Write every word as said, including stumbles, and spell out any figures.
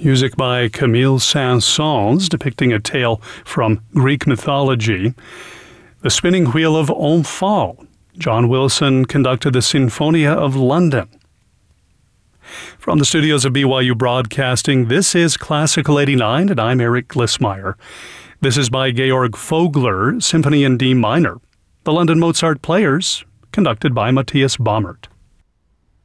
Music by Camille Saint-Saëns, depicting a tale from Greek mythology. The Spinning Wheel of Omphale. John Wilson conducted the Sinfonia of London. From the studios of B Y U Broadcasting, this is Classical eighty-nine, and I'm Eric Glissmeyer. This is by Georg Vogler, Symphony in D minor. The London Mozart Players, conducted by Matthias Baumert.